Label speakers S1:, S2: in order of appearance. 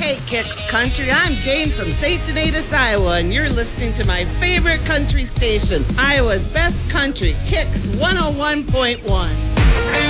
S1: Hey, Kicks Country, I'm Jane from St. Donatus, Iowa, and you're listening to my favorite country station, Iowa's Best Country, Kicks 101.1.